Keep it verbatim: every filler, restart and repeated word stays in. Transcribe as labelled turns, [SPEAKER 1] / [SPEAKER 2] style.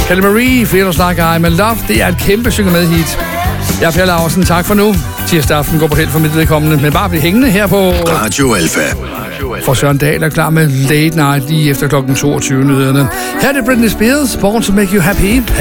[SPEAKER 1] Kelly Marie, Feels Like I'm in Love. Det er et kæmpe synge med hit. Jeg er Per Laursen, tak for nu. Tirsdag aften går på held for mit vedkommende, men bare bliv hængende her på
[SPEAKER 2] Radio Alpha.
[SPEAKER 1] For Søren Dahl er klar med Late Night lige efter klokken toogtyve nyhederne. Her er det Britney Spears, Born to Make You Happy.